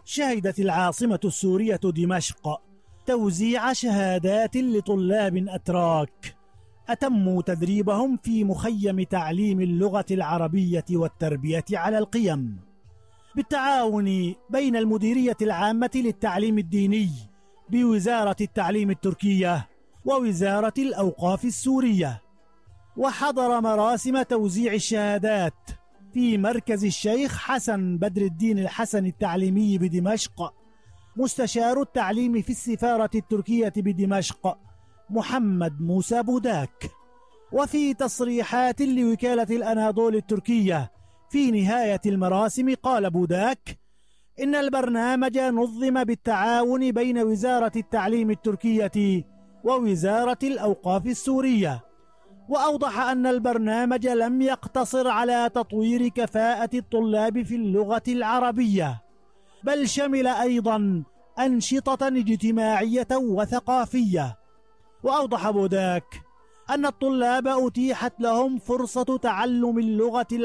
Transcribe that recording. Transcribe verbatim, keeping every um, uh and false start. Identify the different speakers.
Speaker 1: شهدت العاصمة السورية دمشق توزيع شهادات لطلاب أتراك أتموا تدريبهم في مخيم تعليم اللغة العربية والتربية على القيم، بالتعاون بين المديرية العامة للتعليم الديني بوزارة التعليم التركية ووزارة الأوقاف السورية. وحضر مراسم توزيع الشهادات في مركز الشيخ حسن بدر الدين الحسن التعليمي بدمشق مستشار التعليم في السفارة التركية بدمشق محمد موسى بوداك. وفي تصريحات لوكالة الأناضول التركية في نهاية المراسم قال بوداك إن البرنامج نظم بالتعاون بين وزارة التعليم التركية ووزارة الأوقاف السورية، وأوضح أن البرنامج لم يقتصر على تطوير كفاءة الطلاب في اللغة العربية، بل شمل أيضا أنشطة اجتماعية وثقافية. وأوضح بوداك أن الطلاب أتيحت لهم فرصة تعلم اللغة